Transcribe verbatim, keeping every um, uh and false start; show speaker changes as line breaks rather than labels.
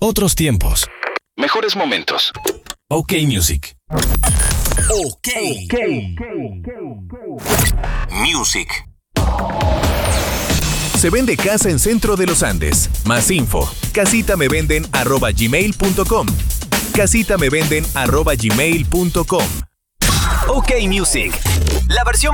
Otros tiempos. Mejores momentos. OK Music.
OK. Music. Se vende casa en Centro de los Andes. Más info. casitamevenden arroba gmail punto com. casitamevenden arroba gmail punto com. OK Music. La versión